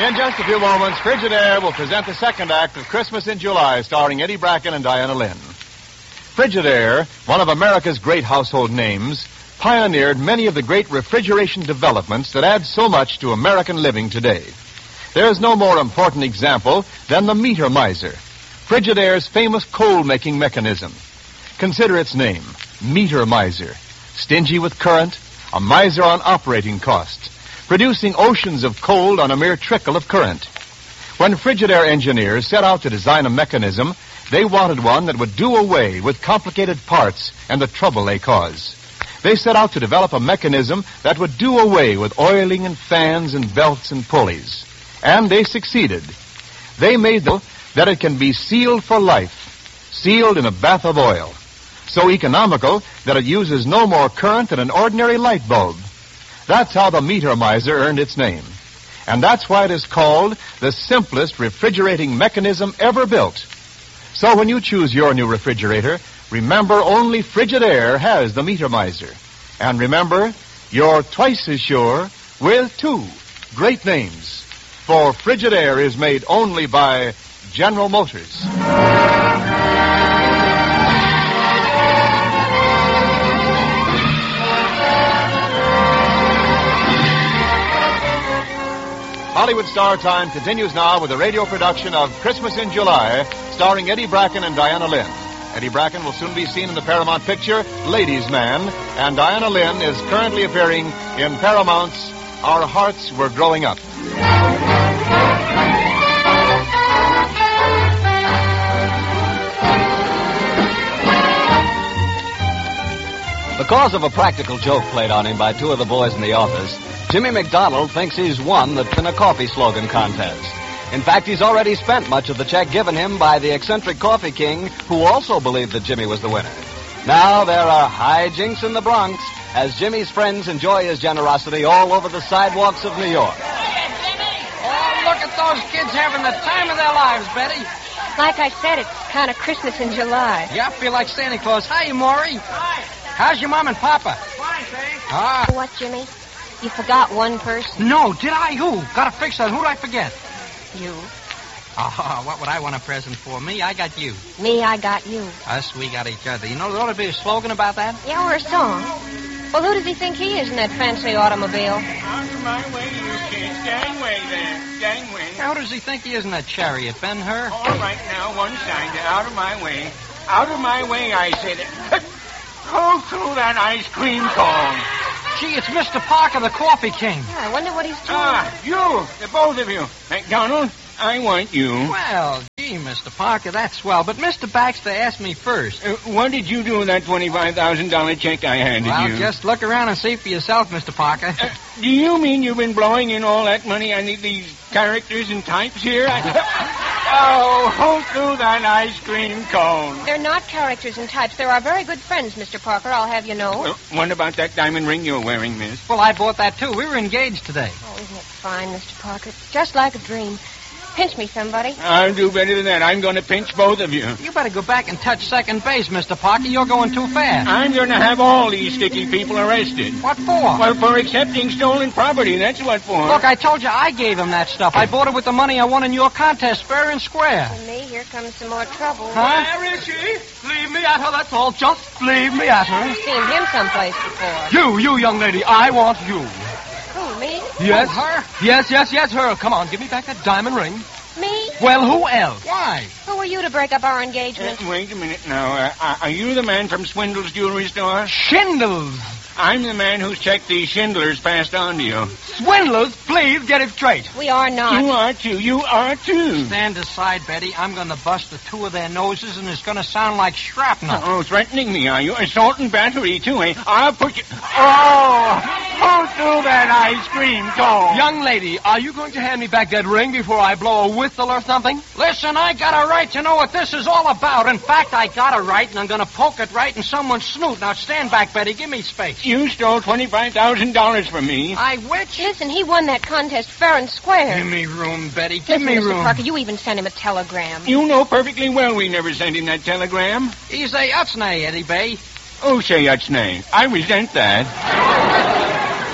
In just a few moments, Frigidaire will present the second act of Christmas in July, starring Eddie Bracken and Diana Lynn. Frigidaire, one of America's great household names, pioneered many of the great refrigeration developments that add so much to American living today. There is no more important example than the meter miser, Frigidaire's famous coal-making mechanism. Consider its name, meter miser. Stingy with current, a miser on operating costs, producing oceans of cold on a mere trickle of current. When Frigidaire engineers set out to design a mechanism, they wanted one that would do away with complicated parts and the trouble they cause. They set out to develop a mechanism that would do away with oiling and fans and belts and pulleys. And they succeeded. They made that it can be sealed for life, sealed in a bath of oil, so economical that it uses no more current than an ordinary light bulb. That's how the meter miser earned its name. And that's why it is called the simplest refrigerating mechanism ever built. So when you choose your new refrigerator, remember only Frigidaire has the meter miser. And remember, you're twice as sure with two great names. For Frigidaire is made only by General Motors. Hollywood Star Time continues now with a radio production of Christmas in July, starring Eddie Bracken and Diana Lynn. Eddie Bracken will soon be seen in the Paramount picture Ladies' Man, and Diana Lynn is currently appearing in Paramount's Our Hearts Were Growing Up. Because of a practical joke played on him by two of the boys in the office, Jimmy McDonald thinks he's won the Pin a Coffee slogan contest. In fact, he's already spent much of the check given him by the eccentric Coffee King, who also believed that Jimmy was the winner. Now there are hijinks in the Bronx as Jimmy's friends enjoy his generosity all over the sidewalks of New York. Oh, look at those kids having the time of their lives, Betty. Like I said, it's kind of Christmas in July. Yeah, I feel like Santa Claus. Hi, Maury. Hi. How's your mom and papa? Fine, thanks. Ah. What, Jimmy? You forgot one person. No, did I? Who? Gotta fix that. Who'd I forget? You. Oh, what would I want a present for? Me, I got you. Me, I got you. Us, we got each other. You know, there ought to be a slogan about that. Yeah, or a song. Well, who does he think he is in that fancy automobile? Out of my way, you kids. Gangway there. Gangway. How does he think he is in that chariot, Ben-Hur? All right, now, one side. Out of my way. Out of my way, I said. Go through that ice cream cone. Gee, it's Mr. Parker, the Coffee King. Yeah, I wonder what he's doing. You, the both of you. McDonald, I want you. Well, gee, Mr. Parker, that's swell. But Mr. Baxter asked me first. What did you do with that $25,000 check I handed you? Well, just look around and see for yourself, Mr. Parker. Do you mean you've been blowing in all that money on these characters and types here? Oh, who threw that ice cream cone? They're not characters and types. They're our very good friends, Mr. Parker, I'll have you know. Well, what about that diamond ring you're wearing, miss? Well, I bought that, too. We were engaged today. Oh, isn't it fine, Mr. Parker? Just like a dream. Pinch me, somebody. I'll do better than that. I'm going to pinch both of you. You better go back and touch second base, Mr. Parker. You're going too fast. I'm going to have all these sticky people arrested. What for? Well, for accepting stolen property. That's what for. Look, I told you I gave him that stuff. I bought it with the money I won in your contest, fair and square. For me, here comes some more trouble. Huh? Where is she? Leave me at her, that's all. Just leave me at her. I've seen him someplace before. You young lady, I want you. Who, me? Yes? Oh, her? Yes, her. Come on, give me back that diamond ring. Me? Well, who else? Why? Who are you to break up our engagement? Wait a minute now. Are you the man from Swindle's Jewelry Store? Shindles. I'm the man who's checked these Schindlers passed on to you. Swindlers, please get it straight. We are not. You are too. You are too. Stand aside, Betty. I'm going to bust the two of their noses, and it's going to sound like shrapnel. Oh, threatening me, are you? Assault and battery, too, eh? I'll put you... Oh! Who threw that ice cream cone? Young lady, are you going to hand me back that ring before I blow a whistle or something? Listen, I got a right to know what this is all about. In fact, I got a right, and I'm going to poke it right in someone's snoot. Now, stand back, Betty. Give me space. You stole $25,000 from me. I which? Listen, he won that contest fair and square. Give me room, Betty. Give Listen, me Mr. room. Parker, you even sent him a telegram. You know perfectly well we never sent him that telegram. He's a Utsnay, Eddie Bay. Oh, say Utsnay. I resent that.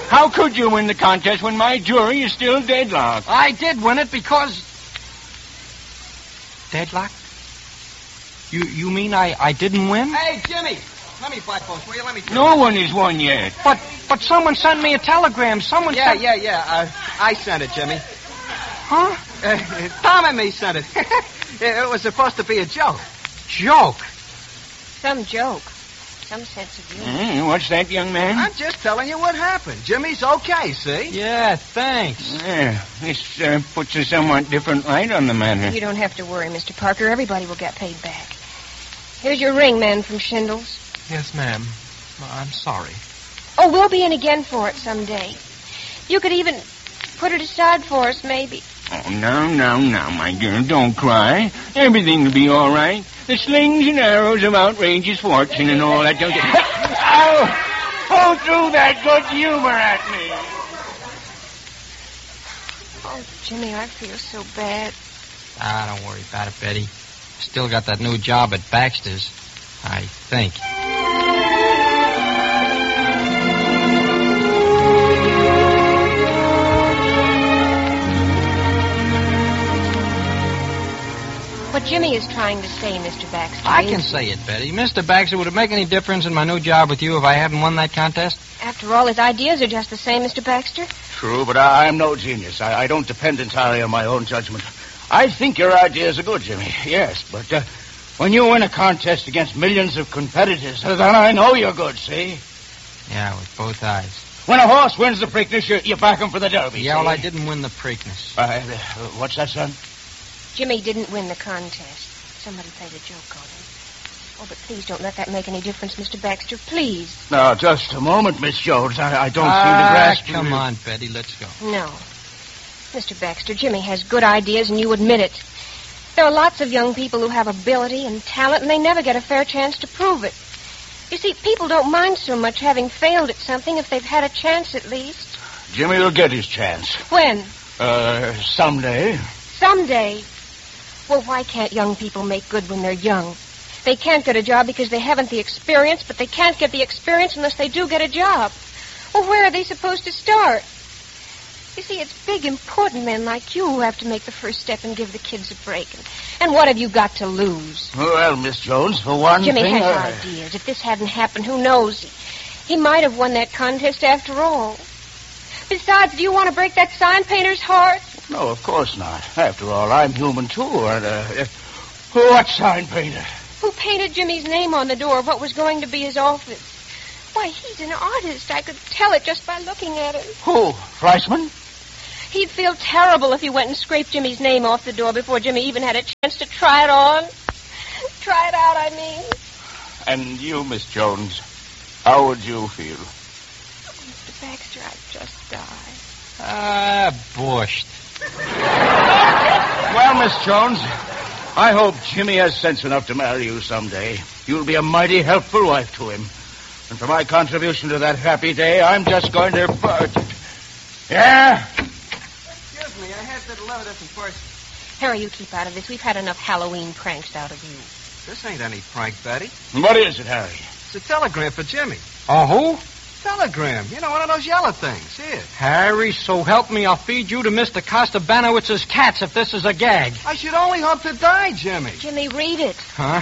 How could you win the contest when my jury is still deadlocked? I did win it because... Deadlock? You mean I didn't win? Hey, Jimmy, let me buy post, will you? Let me... No one has won yet. But someone sent me a telegram. Someone sent... Yeah. I sent it, Jimmy. Huh? Tom and me sent it. It was supposed to be a joke. Joke? Some joke. Some sense of humor. What's that, young man? I'm just telling you what happened. Jimmy's okay, see? Yeah, thanks. Yeah, this puts a somewhat different light on the matter. You don't have to worry, Mr. Parker. Everybody will get paid back. Here's your ring, man from Shindles. Yes, ma'am. I'm sorry. Oh, we'll be in again for it someday. You could even put it aside for us, maybe. Oh, now, my girl, don't cry. Everything will be all right. The slings and arrows of outrageous fortune and all that. Don't get... Don't throw that good humor at me. Oh, Jimmy, I feel so bad. Don't worry about it, Betty. Still got that new job at Baxter's, I think. What Jimmy is trying to say, Mr. Baxter, I can say it, Betty. Mr. Baxter, would it make any difference in my new job with you if I hadn't won that contest? After all, his ideas are just the same, Mr. Baxter. True, but I'm no genius. I don't depend entirely on my own judgment. I think your ideas are good, Jimmy, yes, but when you win a contest against millions of competitors, then I know you're good, see? Yeah, with both eyes. When a horse wins the Preakness, you back him for the Derby, Yeah, see? well, I didn't win the Preakness. What's that, son? Jimmy didn't win the contest. Somebody played a joke on him. Oh, but please don't let that make any difference, Mr. Baxter. Please. Now, just a moment, Miss Jones. I don't seem to grasp... Come on, Betty, let's go. No. Mr. Baxter, Jimmy has good ideas, and you admit it. There are lots of young people who have ability and talent, and they never get a fair chance to prove it. You see, people don't mind so much having failed at something if they've had a chance at least. Jimmy will get his chance. When? Someday. Someday. Well, why can't young people make good when they're young? They can't get a job because they haven't the experience, but they can't get the experience unless they do get a job. Well, where are they supposed to start? You see, it's big, important men like you who have to make the first step and give the kids a break. And what have you got to lose? Well, Miss Jones, for one Jimmy thing... has ideas. If this hadn't happened, who knows? He might have won that contest after all. Besides, do you want to break that sign painter's heart? No, of course not. After all, I'm human, too. And, what sign painter? Who painted Jimmy's name on the door of what was going to be his office? Why, he's an artist. I could tell it just by looking at him. Who? Fleischman? He'd feel terrible if he went and scraped Jimmy's name off the door before Jimmy even had a chance to try it on. Try it out, I mean. And you, Miss Jones, how would you feel? Oh, Mr. Baxter, I'd just die. Bushed. Well, Miss Jones, I hope Jimmy has sense enough to marry you someday. You'll be a mighty helpful wife to him. And for my contribution to that happy day, I'm just going to... Yeah? Excuse me, I had to deliver this in person. Harry, you keep out of this. We've had enough Halloween pranks out of you. This ain't any prank, Betty. What is it, Harry? It's a telegram for Jimmy. Oh, who? Telegram. You know, one of those yellow things. Here. Harry, so help me, I'll feed you to Mr. Costa Banowitz's cats if this is a gag. I should only hope to die, Jimmy. Jimmy, read it. Huh?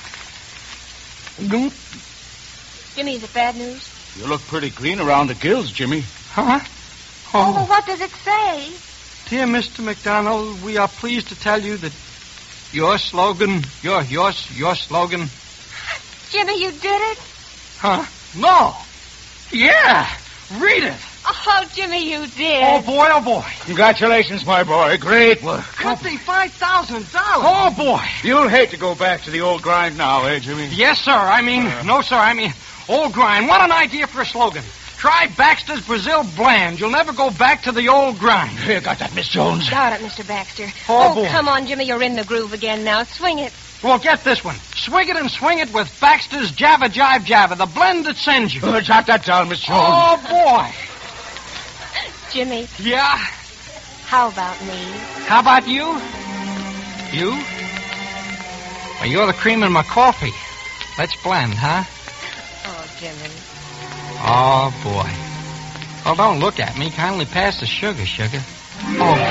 Jimmy, is it bad news? You look pretty green around the gills, Jimmy. Huh? Oh, well, what does it say? Dear Mr. McDonald, we are pleased to tell you that your slogan, your slogan... Jimmy, you did it? Huh? No. Yeah. Read it. Oh, Jimmy, you did. Oh, boy, oh, boy. Congratulations, my boy. Great work. $55,000. Oh, boy. You'll hate to go back to the old grind now, eh, Jimmy? Yes, sir. No, sir. Old grind. What an idea for a slogan. Try Baxter's Brazil Bland. You'll never go back to the old grind. You got that, Miss Jones? Got it, Mr. Baxter. Oh, boy. Come on, Jimmy. You're in the groove again now. Swing it. Well, get this one. Swig it and swing it with Baxter's Java Jive Java, the blend that sends you. Jot that down, Miss Jones. Oh, boy. Jimmy, Yeah? how about me? How about you? You? Well, you're the cream in my coffee. Let's blend, huh? Oh, Jimmy. Oh, boy. Well, don't look at me. Kindly pass the sugar. Oh,